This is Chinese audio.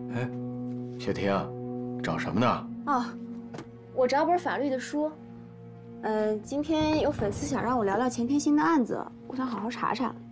哎，雪婷，找什么呢？ 哦，我找本法律的书。今天有粉丝想让我聊聊钱天星的案子，我想好好查查。